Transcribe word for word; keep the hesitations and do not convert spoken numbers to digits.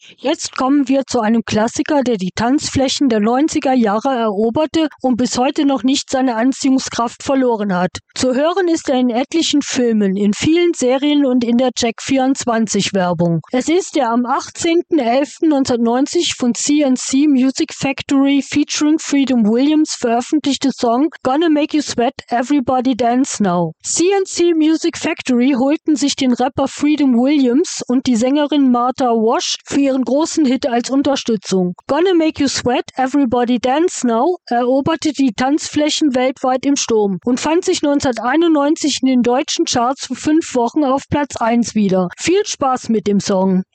Jetzt kommen wir zu einem Klassiker, der die Tanzflächen der neunziger Jahre eroberte und bis heute noch nicht seine Anziehungskraft verloren hat. Zu hören ist er in etlichen Filmen, in vielen Serien und in der Check vierundzwanzig Werbung. Es ist der am achtzehnten elften neunzehnhundertneunzig von C and C Music Factory featuring Freedom Williams veröffentlichte Song Gonna Make You Sweat, Everybody Dance Now. C and C Music Factory holten sich den Rapper Freedom Williams und die Sängerin Martha Wash für ihren großen Hit als Unterstützung. Gonna Make You Sweat, Everybody Dance Now eroberte die Tanzflächen weltweit im Sturm und fand sich neunzehnhunderteinundneunzig in den deutschen Charts für fünf Wochen auf Platz eins wieder. Viel Spaß mit dem Song.